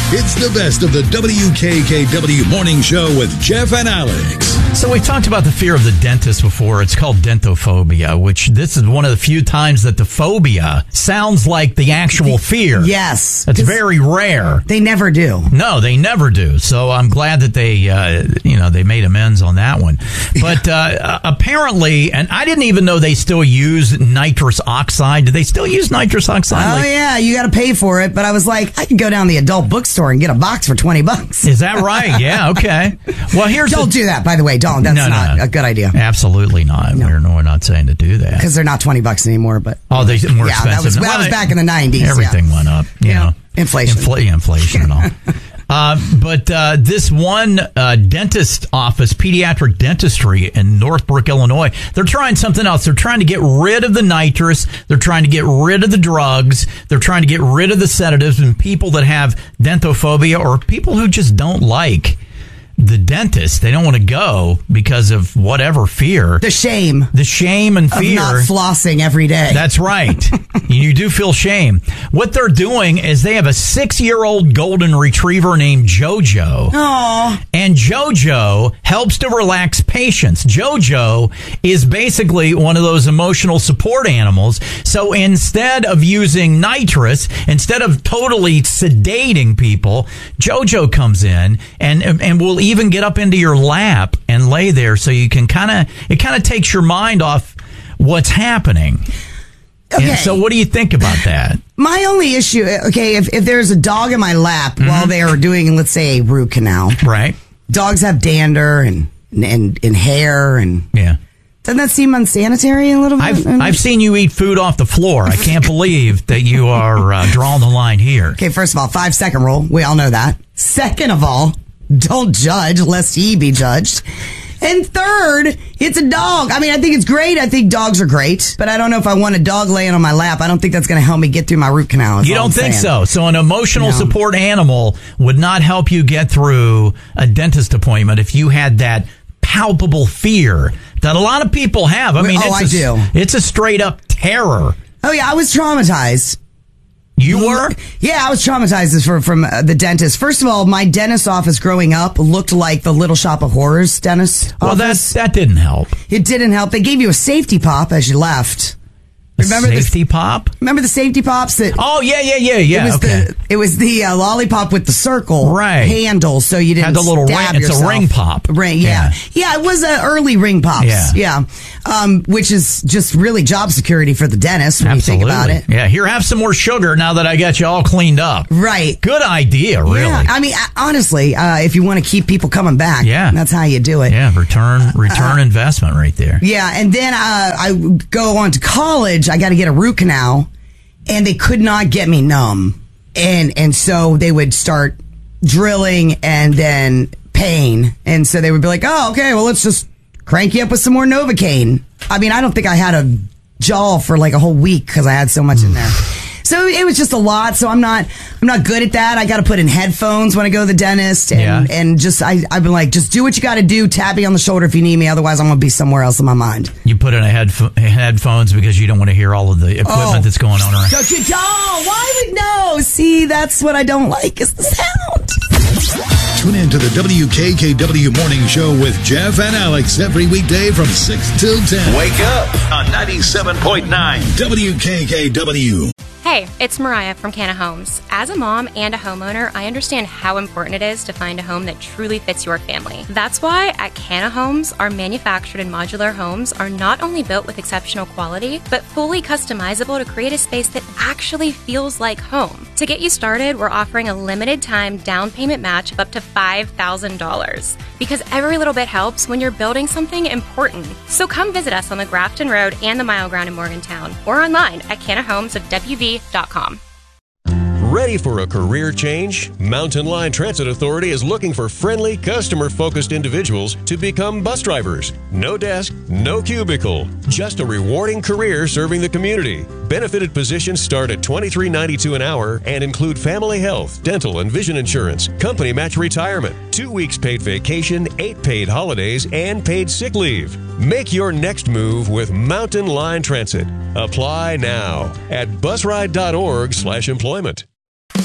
It's the best of the WKKW Morning Show with Jeff and Alex. So we've talked about the fear of the dentist before. It's called dentophobia, which this is one of the few times that the phobia sounds like the actual fear. Yes. It's very rare. They never do. No, they never do. So I'm glad that they made amends on that one. But apparently, and I didn't even know they still use nitrous oxide. Do they still use nitrous oxide? Oh, yeah. You got to pay for it. But I was like, I could go down the adult bookstore and get a box for $20. Is that right? Yeah, okay. Well, Don't do that, by the way. Don't. That's not a good idea. Absolutely not. No. We're not saying to do that. Because they're not $20 anymore. But they're more expensive. That was back in the 90s. Everything went up. You know. Inflation. Inflation and all. But this one dentist office, Pediatric Dentistry in Northbrook, Illinois, they're trying something else. They're trying to get rid of the nitrous. They're trying to get rid of the drugs. They're trying to get rid of the sedatives, and people that have dentophobia or people who just don't like the dentist, they don't want to go because of whatever fear. The shame and fear. Of not flossing every day. That's right. You do feel shame. What they're doing is they have a 6-year-old golden retriever named Jojo. Aww. And Jojo helps to relax patients. Jojo is basically one of those emotional support animals. So instead of using nitrous, instead of totally sedating people, Jojo comes in and will even get up into your lap and lay there, so you can it kind of takes your mind off what's happening. Okay. And so what do you think about that? My only issue, if there's a dog in my lap while they are doing, let's say, a root canal. Right. Dogs have dander and hair and... Yeah. Doesn't that seem unsanitary a little bit? I've seen you eat food off the floor. I can't believe that you are drawing the line here. Okay, first of all, 5-second rule. We all know that. Second of all, don't judge lest ye be judged. And third, it's a dog. I mean, I think it's great. I think dogs are great. But I don't know if I want a dog laying on my lap. I don't think that's going to help me get through my root canal. You don't think so? So an emotional support animal would not help you get through a dentist appointment if you had that palpable fear that a lot of people have. I mean, I do. It's a straight up terror. Oh, yeah. I was traumatized. You were? Yeah, I was traumatized from the dentist. First of all, my dentist office growing up looked like the Little Shop of Horrors dentist office. That didn't help. It didn't help. They gave you a safety pop as you left. Remember safety pop? Remember the safety pops? Oh, yeah. It was the lollipop with the circle handle, so you didn't had the little stab ring. yourself. It's a ring pop. Ring, yeah. It was early ring pops. Yeah. Which is just really job security for the dentist when you think about it. Yeah, here, have some more sugar now that I got you all cleaned up. Right. Good idea, really. Yeah. I mean, honestly, if you want to keep people coming back, that's how you do it. Yeah, return investment right there. Yeah, and then I go on to college. I got to get a root canal, and they could not get me numb. And so they would start drilling and then pain. And so they would be like, oh, okay, well, let's just crank you up with some more Novocaine. I mean, I don't think I had a jaw for like a whole week because I had so much in there. So it was just a lot. So I'm not good at that. I got to put in headphones when I go to the dentist, and just I've been like, just do what you got to do. Tap me on the shoulder if you need me. Otherwise, I'm gonna be somewhere else in my mind. You put in headphones because you don't want to hear all of the equipment that's going on around. Don't you? Why would no? See, that's what I don't like is the sound. Tune in to the WKKW Morning Show with Jeff and Alex every weekday from 6 till 10. Wake up on 97.9 WKKW. Hey, it's Mariah from Canna Homes. As a mom and a homeowner, I understand how important it is to find a home that truly fits your family. That's why at Canna Homes, our manufactured and modular homes are not only built with exceptional quality, but fully customizable to create a space that actually feels like home. To get you started, we're offering a limited time down payment match of up to $5,000. Because every little bit helps when you're building something important. So come visit us on the Grafton Road and the Mile Ground in Morgantown, or online at cannahomesofwv.com. Ready for a career change? Mountain Line Transit Authority is looking for friendly, customer-focused individuals to become bus drivers. No desk, no cubicle, just a rewarding career serving the community. Benefited positions start at $23.92 an hour and include family health, dental, and vision insurance, company match retirement, 2 weeks paid vacation, 8 paid holidays, and paid sick leave. Make your next move with Mountain Line Transit. Apply now at busride.org/employment.